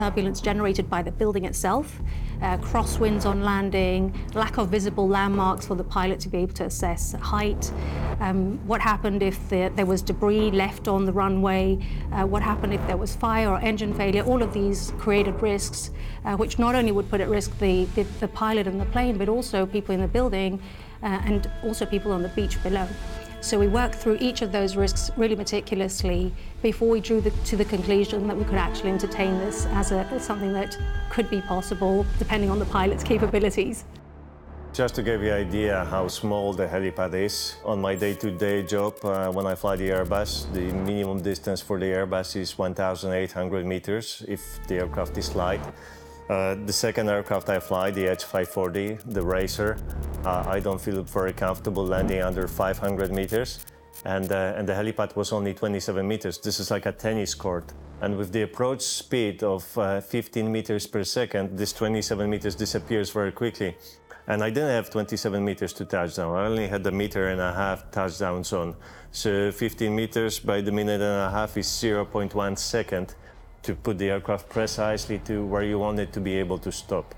Turbulence generated by the building itself, crosswinds on landing, lack of visible landmarks for the pilot to be able to assess height, what happened if there was debris left on the runway, what happened if there was fire or engine failure. All of these created risks, which not only would put at risk the pilot and the plane, but also people in the building and also people on the beach below. So we worked through each of those risks really meticulously before we drew to the conclusion that we could actually entertain this as something that could be possible depending on the pilot's capabilities. Just to give you an idea how small the helipad is, on my day-to-day job, when I fly the Airbus, the minimum distance for the Airbus is 1,800 meters if the aircraft is light. The second aircraft I fly, the H540, the Racer, I don't feel very comfortable landing under 500 meters. And the helipad was only 27 meters. This is like a tennis court. And with the approach speed of 15 meters per second, this 27 meters disappears very quickly. And I didn't have 27 meters to touchdown. I only had 1.5 meters touchdown zone. So 15 meters by the minute and a half is 0.1 second to put the aircraft precisely to where you want it to be able to stop.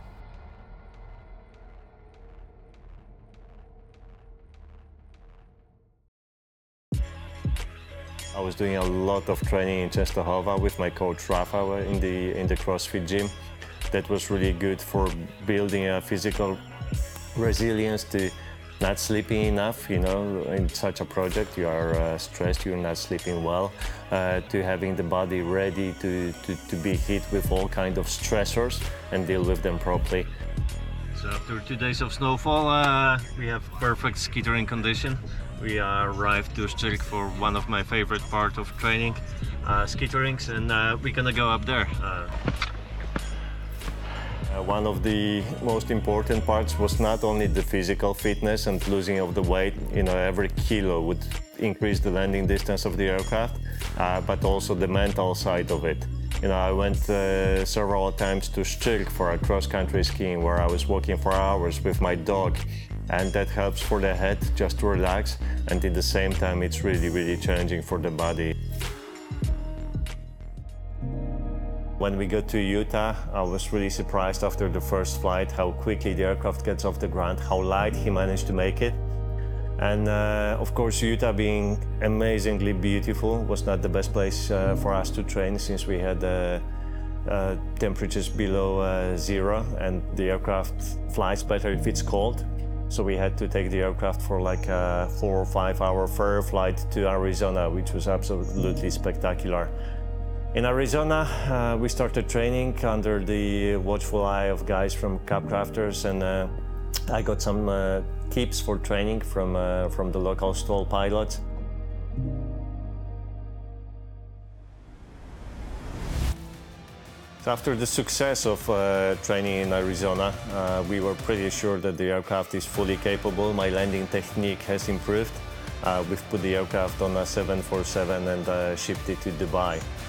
I was doing a lot of training in Częstochowa with my coach Rafa in the CrossFit gym. That was really good for building a physical resilience to not sleeping enough, you know, in such a project. You are stressed, you're not sleeping well, to having the body ready to be hit with all kinds of stressors and deal with them properly. So after 2 days of snowfall, we have perfect skittering condition. We arrived to Szczyrk for one of my favorite parts of training, skitterings, and we're gonna go up there. One of the most important parts was not only the physical fitness and losing of the weight, you know, every kilo would increase the landing distance of the aircraft, but also the mental side of it. You know, I went several times to Szczyrk for a cross-country skiing where I was walking for hours with my dog, and that helps for the head just to relax, and at the same time it's really, really challenging for the body. When we got to Utah, I was really surprised after the first flight how quickly the aircraft gets off the ground, how light he managed to make it. And of course, Utah being amazingly beautiful was not the best place for us to train since we had temperatures below zero and the aircraft flies better if it's cold. So we had to take the aircraft for like a 4 or 5 hour fair flight to Arizona, which was absolutely spectacular. In Arizona, we started training under the watchful eye of guys from Capcrafters, and I got some tips for training from the local STOL pilots. So after the success of training in Arizona, we were pretty sure that the aircraft is fully capable. My landing technique has improved. We've put the aircraft on a 747 and shipped it to Dubai.